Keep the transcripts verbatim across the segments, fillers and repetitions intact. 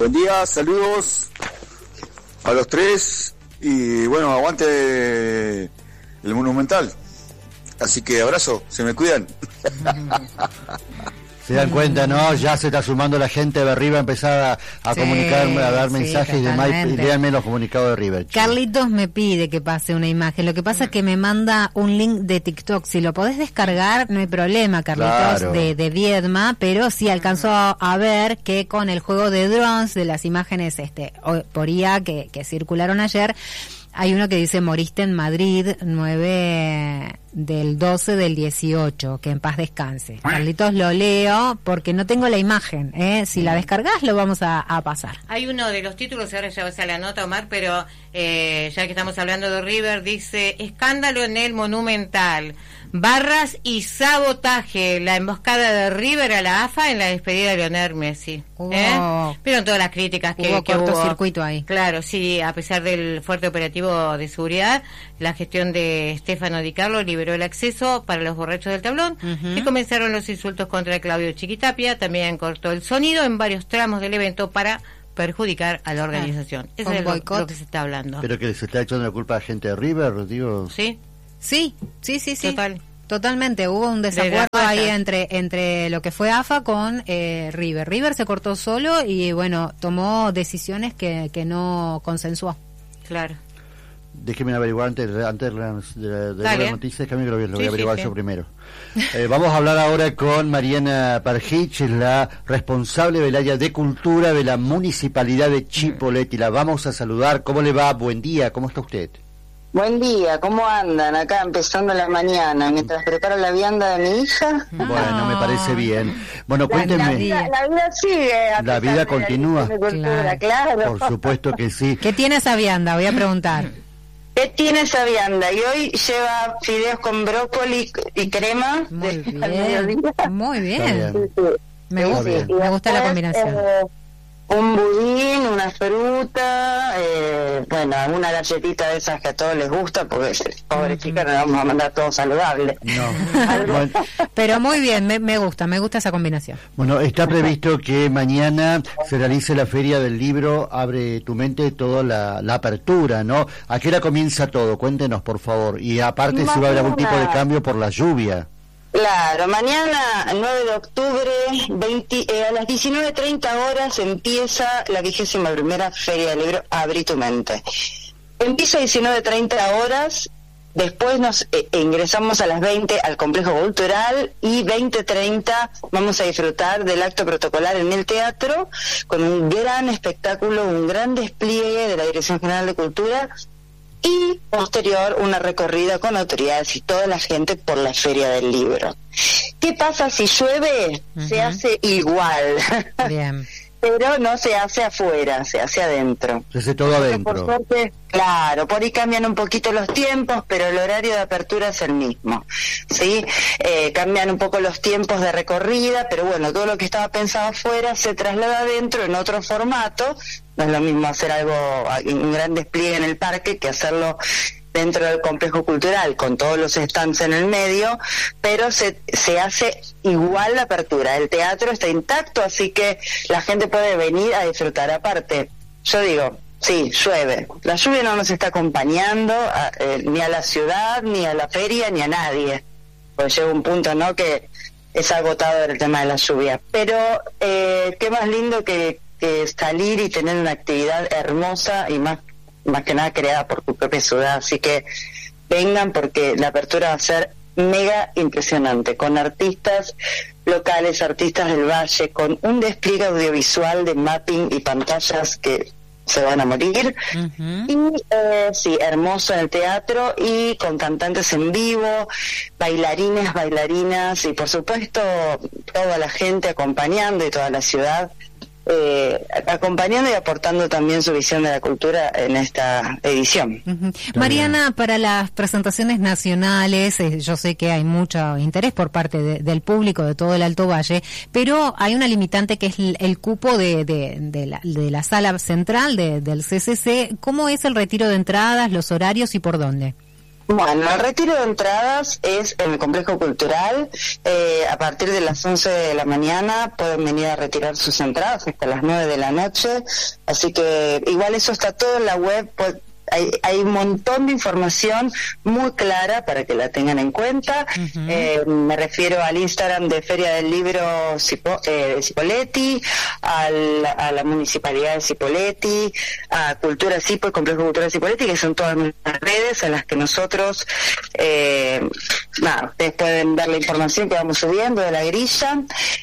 Buen día, saludos a los tres y bueno, aguante el Monumental. Así que abrazo, se me cuidan. Se dan cuenta, ¿no? Ya se está sumando la gente de River, empezar a, a sí, comunicarme, a dar mensajes sí, de Mike, y léanme los comunicados de River. Chicos. Carlitos me pide que pase una imagen, lo que pasa es que me manda un link de TikTok, si lo podés descargar no hay problema, Carlitos, claro. de, de Viedma, pero sí alcanzó a, a ver que con el juego de drones, de las imágenes este por I A que, que circularon ayer, hay uno que dice moriste en Madrid, nueve del doce del dieciocho, que en paz descanse. Carlitos, lo leo porque no tengo la imagen, ¿eh? Si la descargas lo vamos a, a pasar. Hay uno de los títulos, ahora ya vas a la nota, Omar, pero eh, ya que estamos hablando de River, dice, escándalo en el Monumental, barras y sabotaje, la emboscada de River a la A F A en la despedida de Lionel Messi. ¿Eh? Pero en todas las críticas que hubo, que hubo cortocircuito ahí. Claro, sí, a pesar del fuerte operativo de seguridad, la gestión de Stefano Di Carlo liberó el acceso para los borrachos del tablón, uh-huh. y comenzaron los insultos contra Claudio Chiquitapia. También cortó el sonido en varios tramos del evento para perjudicar a la organización. Ah, eso es lo, lo que se está hablando. Pero que se está echando la culpa a la gente de River, digo. Sí, sí, sí, sí, sí. Total. Totalmente, hubo un desacuerdo ahí entre entre lo que fue A F A con eh, River. River se cortó solo y bueno, tomó decisiones que, que no consensuó. Claro. Déjeme averiguar antes, antes de, de, de las noticias, que a mí lo, lo voy sí, a averiguar sí, yo sí. primero. Eh, vamos a hablar ahora con Mariana Parjich, la responsable del área de cultura de la Municipalidad de Chipoleti. La vamos a saludar. ¿Cómo le va? Buen día, ¿cómo está usted? Buen día, ¿cómo andan? Acá empezando la mañana, mientras preparo la vianda de mi hija. Bueno, me parece bien. Bueno, cuénteme. La vida, la vida sigue. La vida continúa. La cultura, claro. claro. Por supuesto que sí. ¿Qué tiene esa vianda? Voy a preguntar. ¿Qué tiene esa vianda? Y hoy lleva fideos con brócoli y crema. Muy de, bien, muy bien. Sí, sí. Me gusta, sí, sí. me gusta después, la combinación. Eh, un budín, una fruta, eh, bueno, una galletita de esas que a todos les gusta, porque pobre chica no le vamos a mandar todo saludable. No. Bueno. Pero muy bien, me, me gusta, me gusta esa combinación. Bueno, está previsto que mañana se realice la Feria del Libro, Abre tu Mente, toda la, la apertura, ¿no? ¿A qué hora comienza todo? Cuéntenos, por favor. Y aparte, si va a haber algún tipo de cambio por la lluvia. Claro, mañana nueve de octubre veinte, eh, a las diecinueve treinta horas empieza la vigésima primera Feria del Libro Abrí tu Mente. Empieza a diecinueve treinta horas, después nos eh, ingresamos a las veinte al complejo cultural y veinte treinta vamos a disfrutar del acto protocolar en el teatro con un gran espectáculo, un gran despliegue de la Dirección General de Cultura y posterior una recorrida con autoridades y toda la gente por la Feria del Libro. ¿Qué pasa si llueve? Uh-huh. Se hace igual. Bien. Pero no se hace afuera, se hace adentro. Se hace todo adentro. Por suerte, claro, por ahí cambian un poquito los tiempos, pero el horario de apertura es el mismo, ¿sí? Eh, cambian un poco los tiempos de recorrida, pero bueno, todo lo que estaba pensado afuera se traslada adentro en otro formato. No es lo mismo hacer algo, un gran despliegue en el parque, que hacerlo dentro del complejo cultural con todos los stands en el medio, pero se, se hace igual la apertura. El teatro está intacto, así que la gente puede venir a disfrutar. Aparte, yo digo, sí, llueve. La lluvia no nos está acompañando a, eh, ni a la ciudad, ni a la feria, ni a nadie. Pues llega un punto, ¿no?, que es agotador el tema de la lluvia. Pero eh, qué más lindo que, que salir y tener una actividad hermosa y más más que nada creada por tu propia ciudad, así que vengan porque la apertura va a ser mega impresionante, con artistas locales, artistas del Valle, con un despliegue audiovisual de mapping y pantallas que se van a morir, uh-huh. y eh, sí, hermoso en el teatro y con cantantes en vivo, bailarines, bailarinas y por supuesto toda la gente acompañando y toda la ciudad Eh, acompañando y aportando también su visión de la cultura en esta edición. Uh-huh. Mariana, para las presentaciones nacionales, eh, yo sé que hay mucho interés por parte de, del público de todo el Alto Valle, pero hay una limitante que es el, el cupo de, de, de, la, de la sala central de, del C C C. ¿Cómo es el retiro de entradas, los horarios y por dónde? Bueno, el retiro de entradas es en el Complejo Cultural. Eh, a partir de las once de la mañana pueden venir a retirar sus entradas hasta las nueve de la noche. Así que igual eso está todo en la web. Pues, hay, hay un montón de información muy clara para que la tengan en cuenta. Uh-huh. Eh, me refiero al Instagram de Feria del Libro Cipo, eh, de Cipolletti, al, a la Municipalidad de Cipolletti, a Cultura Cipo, el Complejo Cultural Cipolletti, que son todas nuestras redes en las que nosotros, eh, nada, ustedes pueden ver la información que vamos subiendo de la grilla.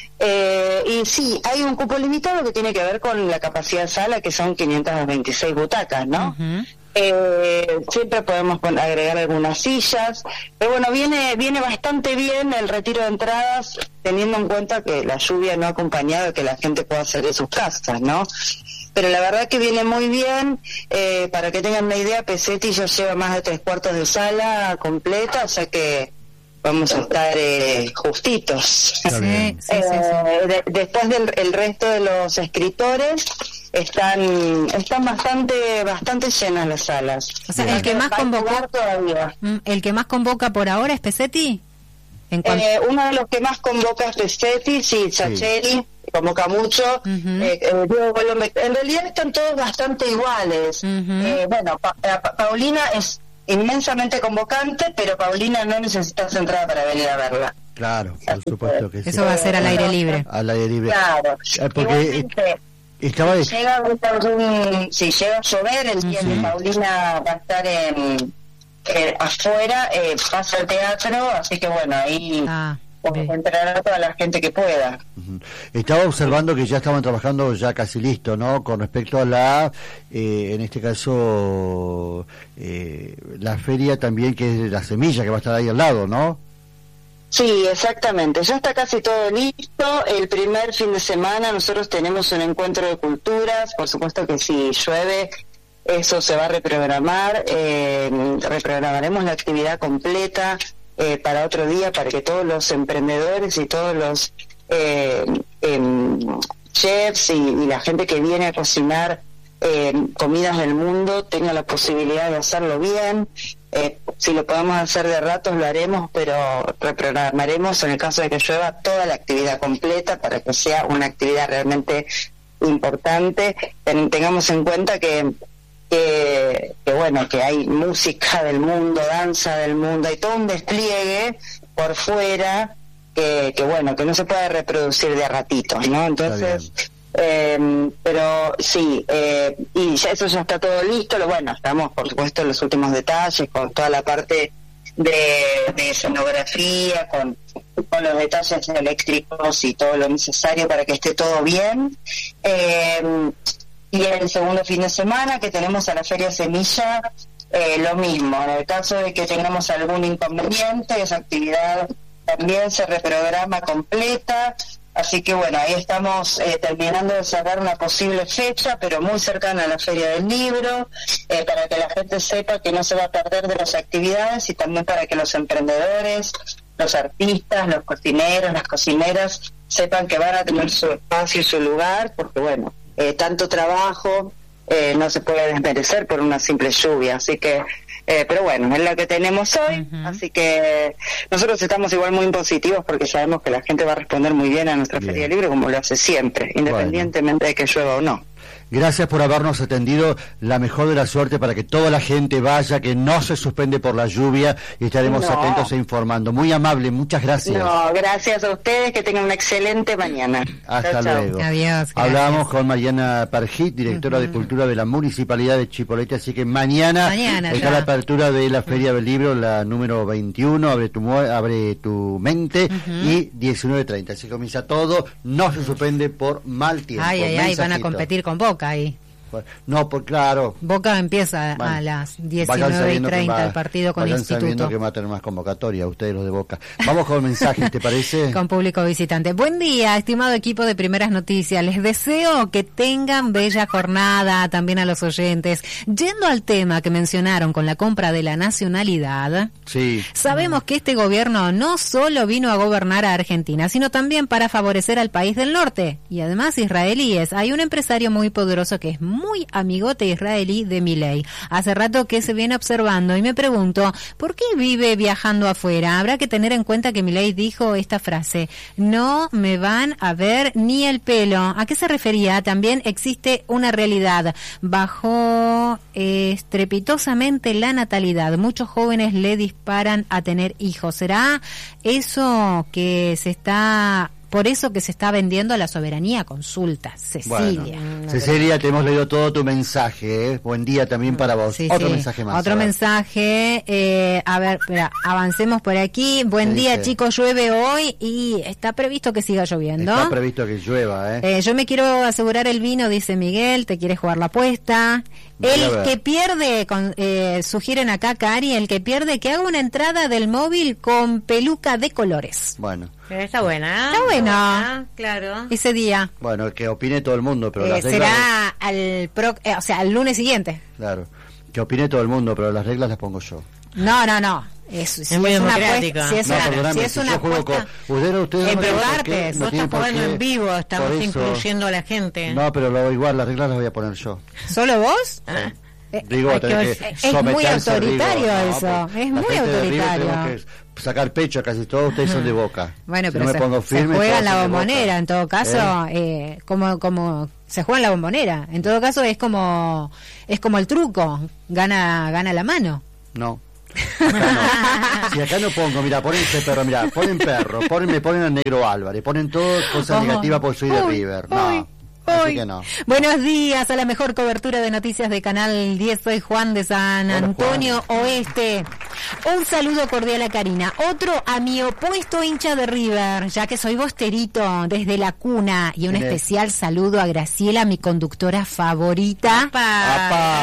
Eh, y sí, hay un cupo limitado que tiene que ver con la capacidad de sala, que son quinientas veintiséis butacas, ¿no? Uh-huh. Eh, siempre podemos poner, agregar algunas sillas, pero bueno, viene viene bastante bien el retiro de entradas, teniendo en cuenta que la lluvia no ha acompañado de que la gente pueda salir de sus casas, ¿no? Pero la verdad que viene muy bien. Eh, para que tengan una idea, Pesetti ya lleva más de tres cuartos de sala completa, o sea que vamos a estar eh, justitos. Sí, sí, sí, eh, sí. De, después del el resto de los escritores están están bastante bastante llenas las salas. O sea, el que más convoca todavía. El que más convoca por ahora es Pesetti. ¿En cuanto... eh, uno de los que más convoca es Pesetti, sí, Sacheri, sí. Convoca mucho. Uh-huh. eh, eh, en realidad están todos bastante iguales. Uh-huh. Eh, bueno, pa- pa- Paulina es inmensamente convocante, pero Paulina no necesita entrada para venir a verla. Claro, por supuesto que sí. Eso va a ser al aire libre. Al aire libre. Claro. Eh, porque estaba si, llega algún, si llega a llover el día uh-huh. que Paulina va a estar en, eh, afuera, eh, pasa al teatro, así que bueno, ahí ah, entrará toda la gente que pueda. Uh-huh. Estaba observando que ya estaban trabajando ya casi listo, ¿no? Con respecto a la, eh, en este caso, eh, la feria también, que es la semilla, que va a estar ahí al lado, ¿no? Sí, exactamente. Ya está casi todo listo. El primer fin de semana nosotros tenemos un encuentro de culturas. Por supuesto que si llueve, eso se va a reprogramar. Eh, reprogramaremos la actividad completa eh, para otro día, para que todos los emprendedores y todos los eh, eh, chefs y, y la gente que viene a cocinar eh, comidas del mundo tenga la posibilidad de hacerlo bien. Eh, si lo podemos hacer de ratos lo haremos, pero reprogramaremos en el caso de que llueva toda la actividad completa para que sea una actividad realmente importante. Ten, tengamos en cuenta que, que que bueno, que hay música del mundo, danza del mundo, hay todo un despliegue por fuera que, que bueno, que no se puede reproducir de a ratitos, ¿no? Entonces Eh, pero sí, eh, y ya eso ya está todo listo. Lo bueno, estamos por supuesto en los últimos detalles con toda la parte de, de escenografía, con, con los detalles eléctricos y todo lo necesario para que esté todo bien. Eh, y el segundo fin de semana que tenemos a la Feria Semilla, eh, lo mismo. En el caso de que tengamos algún inconveniente, esa actividad también se reprograma completa. Así que bueno, ahí estamos eh, terminando de cerrar una posible fecha, pero muy cercana a la Feria del Libro, eh, para que la gente sepa que no se va a perder de las actividades y también para que los emprendedores, los artistas, los cocineros, las cocineras sepan que van a tener su espacio y su lugar, porque bueno, eh, tanto trabajo eh, no se puede desmerecer por una simple lluvia, así que Eh, pero bueno, es la que tenemos hoy, uh-huh. Así que nosotros estamos igual muy positivos porque sabemos que la gente va a responder muy bien a nuestra bien. Feria de Libro, como lo hace siempre, independientemente bueno. de que llueva o no. Gracias por habernos atendido, la mejor de la suerte para que toda la gente vaya, que no se suspende por la lluvia y estaremos no. atentos e informando. Muy amable, muchas gracias. No, gracias a ustedes, que tengan una excelente mañana. Hasta chau, luego. chau. Adiós. Hablamos con Mariana Parjit, directora uh-huh. de Cultura de la Municipalidad de Chipolletti, así que mañana, mañana está ya. la apertura de la Feria del Libro, la número veintiuno, Abre tu, abre tu mente, uh-huh. y diecinueve treinta. Así comienza todo, no se suspende por mal tiempo. Ay, ay, ay, van a competir con Boca ahí. No, pues claro. Boca empieza bueno, a las diecinueve y treinta va, el partido con Instituto. Vayan sabiendo que va a tener más convocatoria, ustedes los de Boca. Vamos con mensajes, ¿te parece? Con público visitante. Buen día, estimado equipo de Primeras Noticias. Les deseo que tengan bella jornada, también a los oyentes. Yendo al tema que mencionaron con la compra de la nacionalidad, sí. sabemos que este gobierno no solo vino a gobernar a Argentina, sino también para favorecer al país del norte. Y además israelíes. Hay un empresario muy poderoso que es muy muy amigote israelí de Milei. Hace rato que se viene observando y me pregunto, ¿por qué vive viajando afuera? Habrá que tener en cuenta que Milei dijo esta frase, no me van a ver ni el pelo. ¿A qué se refería? También existe una realidad. Bajó eh, estrepitosamente la natalidad. Muchos jóvenes le disparan a tener hijos. ¿Será eso que se está... Por eso que se está vendiendo la soberanía? Consulta, Cecilia. Bueno, Cecilia, te hemos leído todo tu mensaje, ¿eh? Buen día también para vos. Sí, Otro sí. mensaje más. Otro mensaje, eh, a ver, espera, avancemos por aquí. Buen día, dice? chicos, llueve hoy y está previsto que siga lloviendo. Está previsto que llueva, ¿eh? Eh, yo me quiero asegurar el vino, dice Miguel, te quiere jugar la apuesta. El que pierde, con, eh, sugieren acá, Cari, el que pierde que haga una entrada del móvil con peluca de colores. Bueno. Pero está buena. Está buena. buena. Claro. Ese día. Bueno, que opine todo el mundo, pero Eh, las reglas... será al pro, eh, o sea, al lunes siguiente. Claro, que opine todo el mundo, pero las reglas las pongo yo. No, no, no. Es, si es muy es una democrático. apuesta, si es No, una, perdóname, si es si una yo juego apuesta, con... Ustedes, ustedes En no tienen por partes, qué- no vos tienen estás por jugando qué- en vivo, estamos por eso- incluyendo a la gente. No, pero lo igual, las reglas las voy a poner yo. ¿solo vos? Ah. Eh, Digo, hay tenés que- que es muy someterse, autoritario digo, no, eso, pues, es la muy gente de River autoritario. tenemos que sacar pecho, casi todos ustedes son de Boca. Bueno, Si pero no se, me pongo se firme, juega en todos la son de bombonera, Boca. en todo caso, eh, como como se juega en la bombonera. En todo caso es como es como el truco, gana gana la mano. No. Acá no. Si acá no pongo, mira, ponen ese perro, mira, ponen perro, ponen, me ponen a Negro Álvarez, ponen todo cosas Ay, negativas porque soy de ay, River. ay, No. Así ay. que no. Buenos días a la mejor cobertura de noticias de Canal diez. Soy Juan de San Hola, Antonio Oeste. Un saludo cordial a Karina. Otro a mi opuesto hincha de River, ya que soy bosterito desde la cuna. Y un ¿Quién es? especial saludo a Graciela, mi conductora favorita. Apa.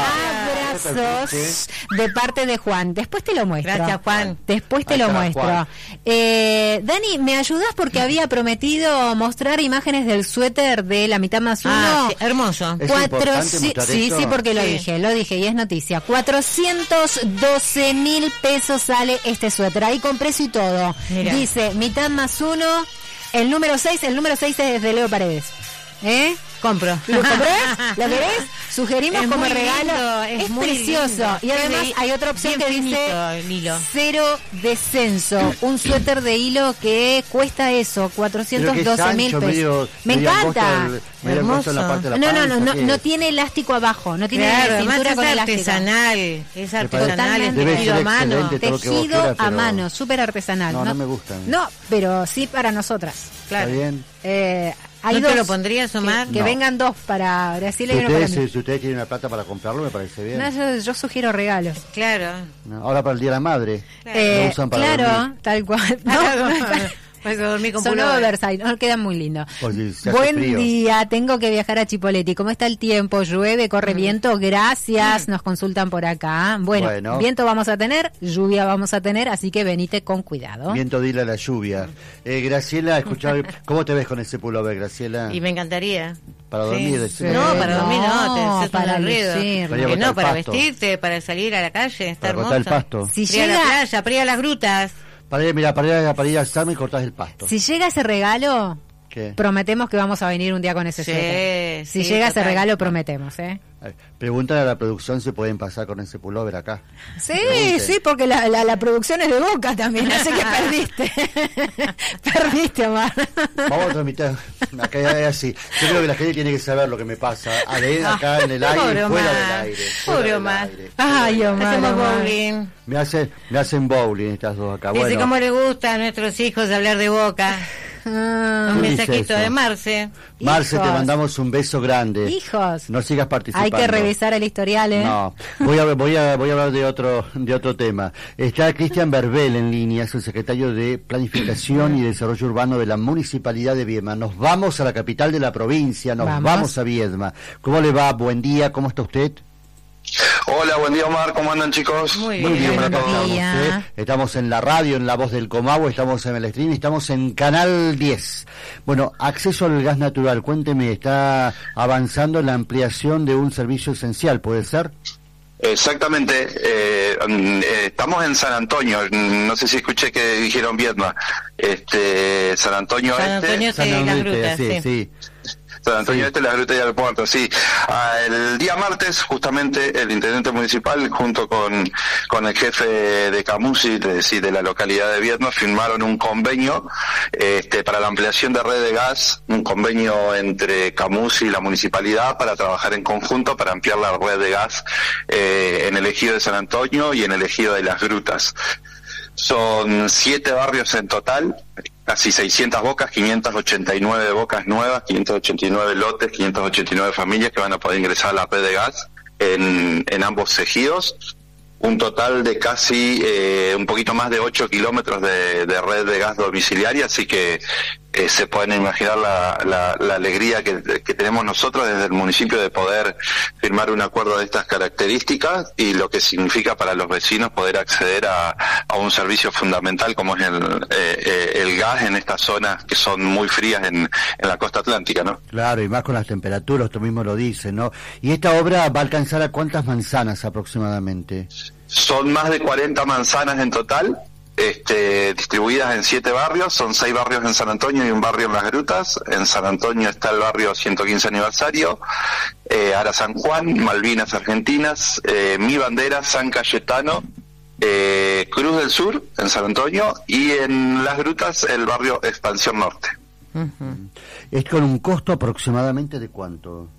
Abrazos de parte de Juan. Después te lo muestro. Gracias, Juan. Después te Ahí lo está, muestro. Juan. Eh, Dani, ¿me ayudas? Porque había prometido mostrar imágenes del suéter de la mitad más uno. Ah, sí, hermoso. ¿Es Cuatro, importante sí, mostrar sí, esto? sí, porque lo Sí. dije, lo dije y es noticia. cuatrocientos doce mil pesos sale este suéter, ahí con precio y todo. Mira. Dice, mitad más uno, el número seis, el número seis es de Leo Paredes. ¿Eh? Compro. ¿Lo comprés? ¿Lo querés? Sugerimos Es como muy regalo. lindo, es es muy precioso. lindo. Y además Sí, hay otra opción bien que dice finito el hilo. cero descenso. Un suéter de hilo que cuesta eso, cuatrocientos doce mil Pero que es ancho, pesos. medio- Me medio encanta. angosto el- medio angosto en la parte de la No, no, no, panza, no, ¿qué no es? tiene elástico abajo, no tiene Claro, además cintura es con elástico. artesanal, es parece- artesanal, es Debe tejido ser a mano. excelente. todo lo que vos Tejido quieras, a pero- mano, súper artesanal. No, no me gusta. No, pero sí para nosotras. Claro. ¿Está bien? Eh, hay ¿No dos. te lo pondrías, Omar? Que, que No. vengan dos para Brasil y Si uno para ustedes, mí. si ustedes tienen la plata para comprarlo, me parece bien. No, yo, yo sugiero regalos. Claro. No, ahora para el Día de la Madre. Claro. Eh, Lo usan para claro, dormir. tal cual. No, Vas a dormir con son pullover. oversize, no quedan muy lindos. Por si se hace Buen frío. día, tengo que viajar a Chipoleti. ¿Cómo está el tiempo? ¿Llueve? ¿Corre viento? Gracias, nos consultan por acá. Bueno, Bueno. viento vamos a tener, lluvia vamos a tener, así que venite con cuidado. Viento dile a la lluvia. Eh, Graciela, escuchá, ¿cómo te ves con ese pullover, Graciela? Y me encantaría. Para dormir, decime. No, para No, dormir no, te haces para un enredo. lucir. Para ir a Que botar no, el para pasto. vestirte, para salir a la calle, está Para hermoso. cortar el pasto. Si Para ir a la llega, playa, para ir a las grutas. Para ir, mira, para ir, a- para ir al Sama y cortás el pasto. si llega ese regalo, ¿Qué? prometemos que vamos a venir un día con ese Sí, suéter. Si sí, llega ese total. regalo, prometemos, ¿eh? Eh, Pregúntale a la producción si pueden pasar con ese pullover acá. Sí, Pregunte. sí, porque la, la, la producción es de Boca también, así que perdiste. Perdiste, Omar. Vamos a transmitir. Acá es así. Yo creo que la gente tiene que saber lo que me pasa. Adentro, acá en el aire Pobre y fuera Omar. del aire. fuera Pobre del Omar. aire. Ay, Omar. Hacemos Omar. bowling. Me hacen, me hacen bowling estas dos acá. Dice Bueno, cómo le gusta a nuestros hijos hablar de Boca. Ah, Un ¿Quién dice mensajito eso? de Marce. Marce, te Hijos. mandamos un beso grande. hijos. No sigas participando. Hay que revisar el historial, ¿eh? No, voy a, voy a, voy a hablar de otro, de otro tema. Está Cristian Berbel en línea, es el secretario de Planificación y Desarrollo Urbano de la Municipalidad de Viedma. Nos vamos a la capital de la provincia, nos Vamos. vamos, a Viedma. ¿Cómo le va? Buen día, ¿cómo está usted? Hola, buen día Omar, ¿cómo andan chicos? Muy Muy bien, por acá Buen estamos. día. ¿eh? Estamos en la radio, en La Voz del Comahue, estamos en el stream, estamos en Canal diez. Bueno, acceso al gas natural, cuénteme, está avanzando la ampliación de un servicio esencial, ¿puede ser? Exactamente, eh, mm, eh, estamos en San Antonio, no sé si escuché que dijeron Viedma, este, San Antonio San Este. Antonio de las San grutas, sí, sí. sí. San Antonio Sí. Este, la Gruta y el Puerto, sí. Ah, el día martes, justamente, el intendente municipal, junto con, con el jefe de Camusi, de, sí, de la localidad de Viedma, firmaron un convenio este, para la ampliación de red de gas, un convenio entre Camusi y la municipalidad para trabajar en conjunto para ampliar la red de gas eh, en el ejido de San Antonio y en el ejido de Las Grutas. Son siete barrios en total, casi seiscientas bocas, quinientas ochenta y nueve bocas nuevas, quinientos ochenta y nueve lotes, quinientas ochenta y nueve familias que van a poder ingresar a la red de gas en, en ambos ejidos. Un total de casi eh, un poquito más de ocho kilómetros de, de red de gas domiciliaria, así que eh, se pueden imaginar la, la, la alegría que, que tenemos nosotros desde el municipio de poder firmar un acuerdo de estas características y lo que significa para los vecinos poder acceder a, a un servicio fundamental como es el, eh, eh, el gas en estas zonas que son muy frías en, en la costa atlántica, ¿no? Claro, y más con las temperaturas, tú mismo lo dices, ¿no? ¿Y esta obra va a alcanzar a cuántas manzanas aproximadamente? Son más de cuarenta manzanas en total, este, distribuidas en siete barrios. Son seis barrios en San Antonio y un barrio en Las Grutas. En San Antonio está el barrio ciento quince aniversario, eh, Ara San Juan, Malvinas Argentinas, eh, Mi Bandera, San Cayetano, eh, Cruz del Sur en San Antonio y en Las Grutas el barrio Expansión Norte. Uh-huh. ¿Es con un costo aproximadamente de cuánto?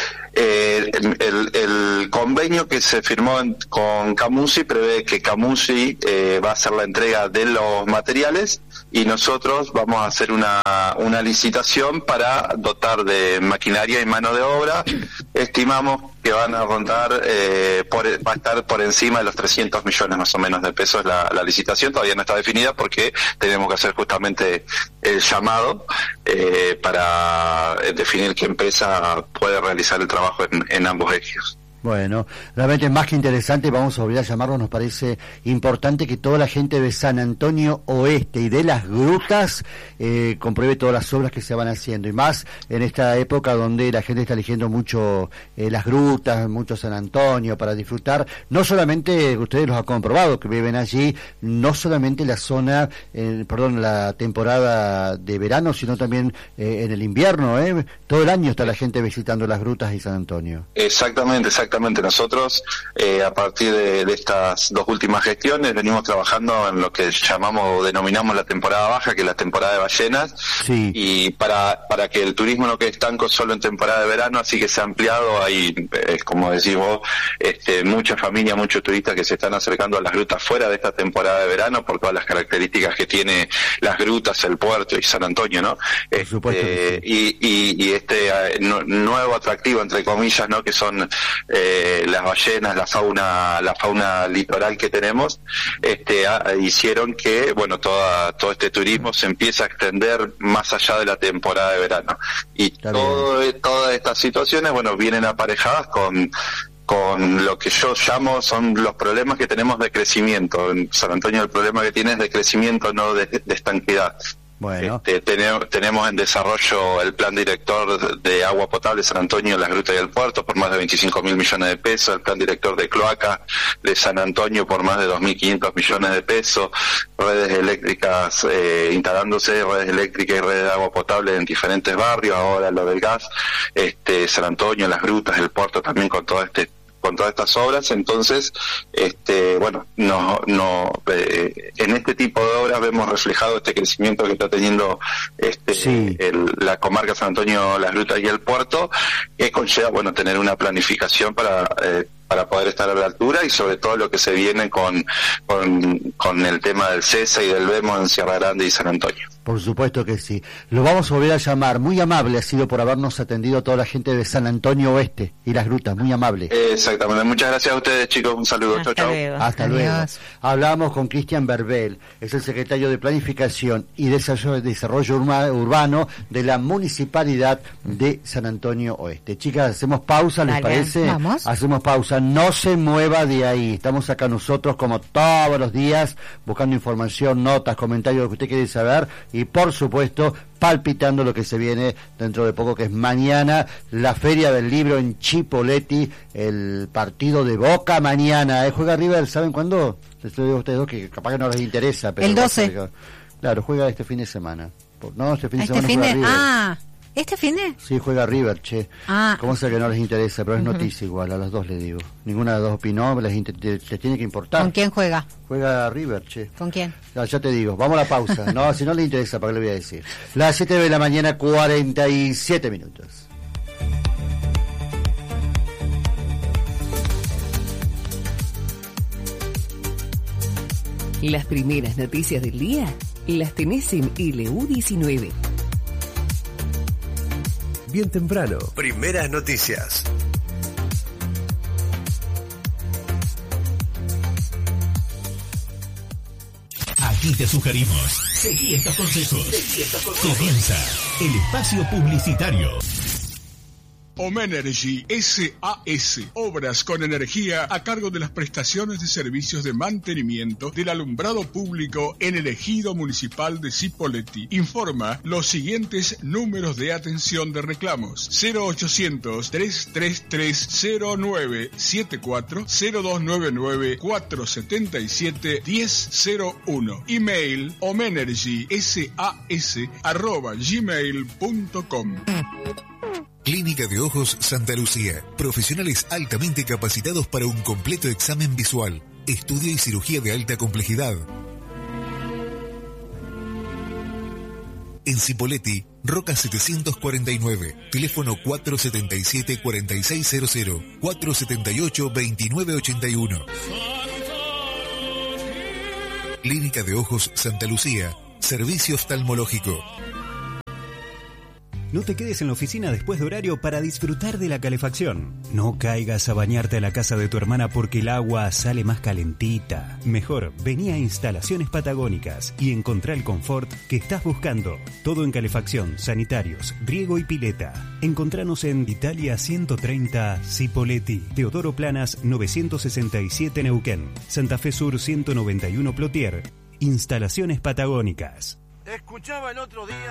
Eh, el, el convenio que se firmó en, con Camusi prevé que Camusi eh, va a hacer la entrega de los materiales y nosotros vamos a hacer una, una licitación para dotar de maquinaria y mano de obra. Estimamos que van a rondar, eh, por, va a estar por encima de los trescientos millones más o menos de pesos la, la licitación. Todavía no está definida porque tenemos que hacer justamente el llamado eh, para definir qué empresa puede realizar el trabajo en, en ambos ejes. Bueno, realmente más que interesante, vamos a volver a llamarlo, nos parece importante que toda la gente de San Antonio Oeste y de Las Grutas eh, compruebe todas las obras que se van haciendo, y más en esta época donde la gente está eligiendo mucho eh, Las Grutas, mucho San Antonio, para disfrutar, no solamente, ustedes los han comprobado, que viven allí, no solamente la zona, eh, perdón, la temporada de verano, sino también eh, en el invierno, eh, todo el año está la gente visitando Las Grutas y San Antonio. Exactamente, exactamente. Nosotros, eh, a partir de, de estas dos últimas gestiones, venimos trabajando en lo que llamamos o denominamos la temporada baja, que es la temporada de ballenas, sí. Y para para que el turismo no quede estanco solo en temporada de verano, así que se ha ampliado. Hay, eh, como decís vos, este, muchas familias, muchos turistas que se están acercando a las grutas fuera de esta temporada de verano por todas las características que tiene las grutas, el puerto y San Antonio, ¿no? Por supuesto Este, que sí. y, y, y este eh, no, nuevo atractivo, entre comillas, ¿no? Que son Eh, las ballenas, la fauna, la fauna litoral que tenemos, este, a, hicieron que, bueno, toda, todo este turismo se empiece a extender más allá de la temporada de verano. Y Está todo, todas estas situaciones, bueno, vienen aparejadas con con lo que yo llamo son los problemas que tenemos de crecimiento. En San Antonio el problema que tiene es de crecimiento, no de, de estanquidad. Bueno. Este, tenemos, tenemos en desarrollo el plan director de agua potable San Antonio, Las Grutas y el Puerto por más de veinticinco mil millones de pesos, el plan director de cloaca de San Antonio por más de dos mil quinientos millones de pesos, redes eléctricas, eh, instalándose redes eléctricas y redes de agua potable en diferentes barrios, ahora lo del gas, este, San Antonio, Las Grutas, el Puerto también con todo este con todas estas obras. Entonces, este, bueno, no, no, eh, en este tipo de obras vemos reflejado este crecimiento que está teniendo este, sí. el, la comarca San Antonio, Las Grutas y el Puerto, que conlleva, bueno, tener una planificación para eh, para poder estar a la altura y sobre todo lo que se viene con con, con el tema del CESA y del BEMO en Sierra Grande y San Antonio. Por supuesto que sí. Lo vamos a volver a llamar. Muy amable ha sido por habernos atendido a toda la gente de San Antonio Oeste y Las Grutas. Muy amable. Exactamente. Muchas gracias a ustedes, chicos. Un saludo. Hasta Chau, chau. luego. Hasta Adiós. luego. Hablamos con Cristian Berbel, es el secretario de Planificación y Desarrollo, Desarrollo Urma, Urbano de la Municipalidad de San Antonio Oeste. Chicas, hacemos pausa, ¿les Dale, parece? vamos. Hacemos pausa. No se mueva de ahí. Estamos acá nosotros como todos los días buscando información, notas, comentarios, lo que usted quiere saber y por supuesto palpitando lo que se viene dentro de poco, que es mañana la Feria del Libro en Chipoleti, el partido de Boca mañana. ¿Eh? Juega River, ¿saben cuándo? Les digo a ustedes dos que capaz que no les interesa. Pero el doce. Claro, juega este fin de semana. No, este fin de Este semana fin juega de... River. Ah, ¿Este fin de? Sí, juega River, che. Ah. ¿Cómo sé que no les interesa? Pero es uh-huh. noticia igual, a las dos les digo. Ninguna de las dos opinó, les, inter- les tiene que importar. ¿Con quién juega? Juega River, che. ¿Con quién? Ya, ya te digo, vamos a la pausa. No, si no le interesa, ¿para qué le voy a decir? Las siete de la mañana, cuarenta y siete minutos. Las primeras noticias del día las tenés en L U diecinueve. Bien temprano, primeras noticias. Aquí te sugerimos, seguí estos consejos. Seguí estos consejos. Comienza el espacio publicitario. Omenergy S A S, obras con energía a cargo de las prestaciones de servicios de mantenimiento del alumbrado público en el ejido municipal de Cipolletti. Informa los siguientes números de atención de reclamos: cero ochocientos, trescientos treinta y tres, cero nueve setenta y cuatro, cero dos noventa y nueve, cuatrocientos setenta y siete, diez cero uno. Email omenergysas arroba gmail punto com. Clínica de Ojos Santa Lucía. Profesionales altamente capacitados para un completo examen visual, estudio y cirugía de alta complejidad. En Cipolletti, Roca setecientos cuarenta y nueve, teléfono cuatrocientos setenta y siete, cuarenta y seis cero cero, cuatrocientos setenta y ocho, veintinueve ochenta y uno. Clínica de Ojos Santa Lucía, servicio oftalmológico. No te quedes en la oficina después de horario para disfrutar de la calefacción. No caigas a bañarte a la casa de tu hermana porque el agua sale más calentita. Mejor, vení a Instalaciones Patagónicas y encontrá el confort que estás buscando. Todo en calefacción, sanitarios, riego y pileta. Encontranos en Italia ciento treinta, Cipolletti, Teodoro Planas novecientos sesenta y siete Neuquén, Santa Fe Sur ciento noventa y uno Plotier. Instalaciones Patagónicas. Escuchaba el otro día